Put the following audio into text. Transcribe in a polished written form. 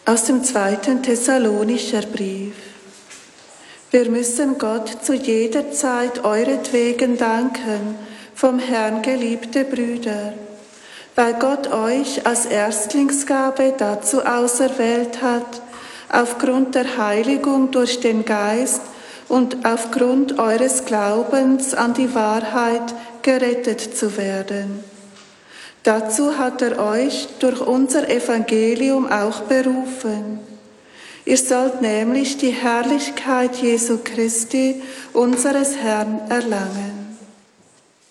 Aus dem 2. Thessalonischer Brief. Wir müssen Gott zu jeder Zeit euretwegen danken, vom Herrn geliebte Brüder, weil Gott euch als Erstlingsgabe dazu auserwählt hat, aufgrund der Heiligung durch den Geist und aufgrund eures Glaubens an die Wahrheit gerettet zu werden. Dazu hat er euch durch unser Evangelium auch berufen. Ihr sollt nämlich die Herrlichkeit Jesu Christi, unseres Herrn, erlangen.